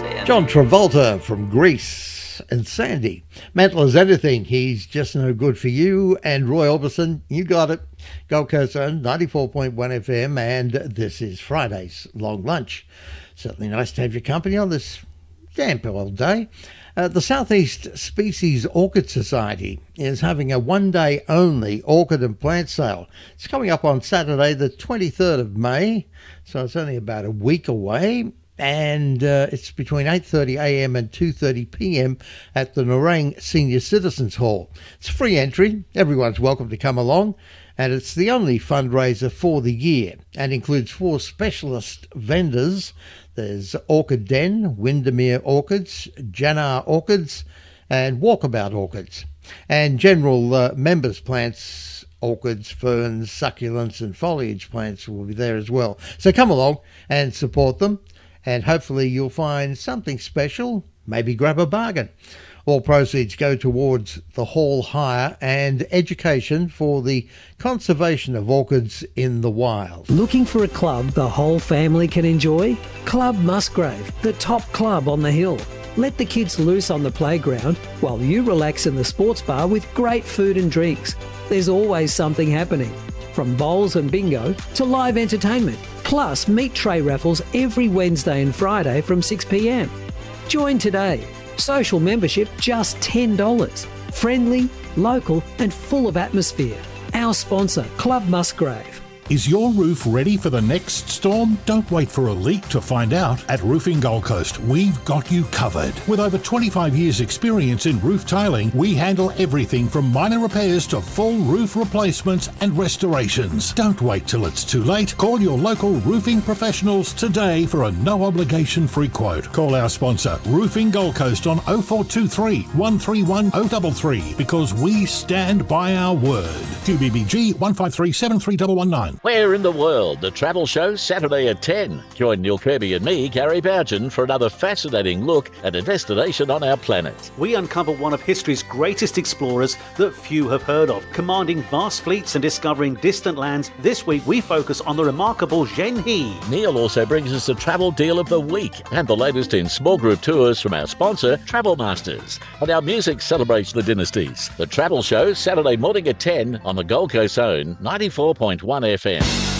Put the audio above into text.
John Travolta from Grease and Sandy. Mental as anything, he's just no good for you. And Roy Orbison, you got it. Gold Coast Zone, 94.1 FM, and this is Friday's Long Lunch. Certainly nice to have your company on this damp old day. The Southeast Species Orchid Society is having a one-day only orchid and plant sale. It's coming up on Saturday, the 23rd of May, so it's only about a week away. And it's between 8:30am and 2:30pm at the Nerang Senior Citizens Hall. It's free entry. Everyone's welcome to come along. And it's the only fundraiser for the year and includes 4 specialist vendors. There's Orchid Den, Windermere Orchids, Jannar Orchids, and Walkabout Orchids. And general members plants, orchids, ferns, succulents, and foliage plants will be there as well. So come along and support them. And hopefully you'll find something special, maybe grab a bargain. All proceeds go towards the hall hire and education for the conservation of orchids in the wild. Looking for a club the whole family can enjoy? Club Musgrave, the top club on the hill. Let the kids loose on the playground while you relax in the sports bar with great food and drinks. There's always something happening, from bowls and bingo to live entertainment. Plus, meat tray raffles every Wednesday and Friday from 6pm. Join today. Social membership just $10. Friendly, local and full of atmosphere. Our sponsor, Club Musgrave. Is your roof ready for the next storm? Don't wait for a leak to find out. At Roofing Gold Coast, we've got you covered. With over 25 years experience in roof tiling, we handle everything from minor repairs to full roof replacements and restorations. Don't wait till it's too late. Call your local roofing professionals today for a no obligation free quote. Call our sponsor, Roofing Gold Coast, on 0423 131 033 because we stand by our word. QBBG 153 73119. Where in the world? The Travel Show, Saturday at 10. Join Neil Kirby and me, Gary Bougen, for another fascinating look at a destination on our planet. We uncover one of history's greatest explorers that few have heard of. Commanding vast fleets and discovering distant lands, this week we focus on the remarkable Zhen He. Neil also brings us the Travel Deal of the Week and the latest in small group tours from our sponsor, Travel Masters. And our music celebrates the dynasties. The Travel Show, Saturday morning at 10 on the Gold Coast Zone, 94.1 FM.